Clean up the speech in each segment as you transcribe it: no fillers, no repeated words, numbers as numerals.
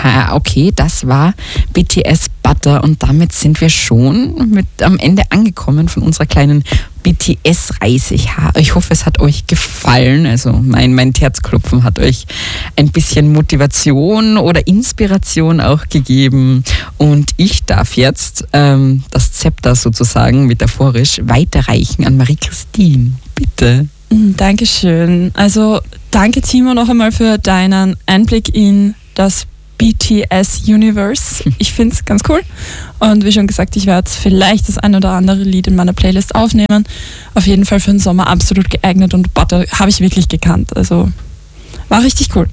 Okay, das war BTS Butter und damit sind wir schon am Ende angekommen von unserer kleinen BTS-Reise. Ich hoffe, es hat euch gefallen. Also mein Herzklopfen hat euch ein bisschen Motivation oder Inspiration auch gegeben. Und ich darf jetzt das Zepter sozusagen metaphorisch weiterreichen an Marie-Christine. Bitte. Dankeschön. Also danke, Timo, noch einmal für deinen Einblick in das BTS-Universe. Ich finde es ganz cool. Und wie schon gesagt, ich werde vielleicht das ein oder andere Lied in meiner Playlist aufnehmen. Auf jeden Fall für den Sommer absolut geeignet und Butter habe ich wirklich gekannt. Also war richtig cool.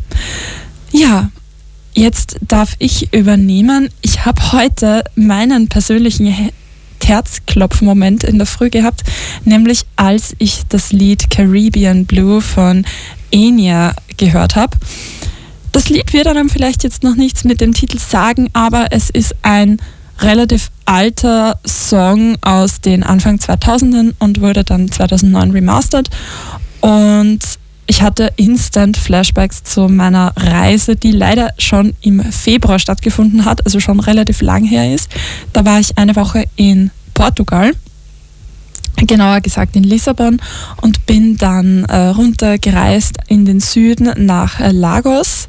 Ja, jetzt darf ich übernehmen. Ich habe heute meinen persönlichen Herzklopfen-Moment in der Früh gehabt, nämlich als ich das Lied Caribbean Blue von Enya gehört habe. Das Lied wird einem vielleicht jetzt noch nichts mit dem Titel sagen, aber es ist ein relativ alter Song aus den Anfang 2000ern und wurde dann 2009 remastert. Und ich hatte instant Flashbacks zu meiner Reise, die leider schon im Februar stattgefunden hat, also schon relativ lang her ist. Da war ich eine Woche in Portugal, genauer gesagt in Lissabon, und bin dann runtergereist in den Süden nach Lagos.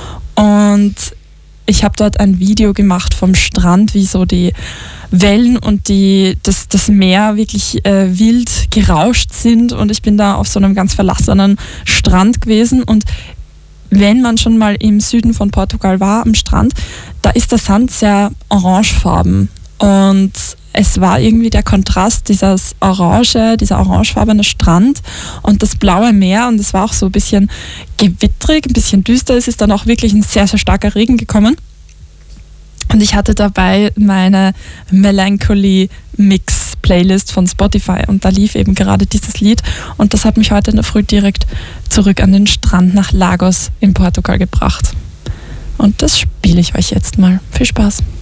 Und ich habe dort ein Video gemacht vom Strand, wie so die Wellen und das Meer wirklich wild gerauscht sind, und ich bin da auf so einem ganz verlassenen Strand gewesen. Und wenn man schon mal im Süden von Portugal war, am Strand, da ist der Sand sehr orangefarben, und es war irgendwie der Kontrast, dieser orangefarbene Strand und das blaue Meer, und es war auch so ein bisschen gewittrig, ein bisschen düster. Es ist dann auch wirklich ein sehr, sehr starker Regen gekommen. Und ich hatte dabei meine Melancholy Mix Playlist von Spotify, und da lief eben gerade dieses Lied, und das hat mich heute in der Früh direkt zurück an den Strand nach Lagos in Portugal gebracht. Und das spiele ich euch jetzt mal. Viel Spaß!